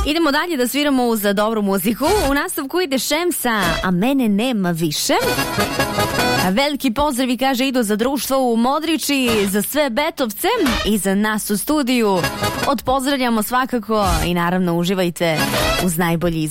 Idemo dalje da sviramo uz dobru muziku. U nastavku ide Šemsa, a mene nema više. Veliki pozdravi, kaže, idu za društvo u Modriči, za sve Betovce i za nas u studiju. Odpozdravljamo svakako i naravno uživajte uz najbolji izbor.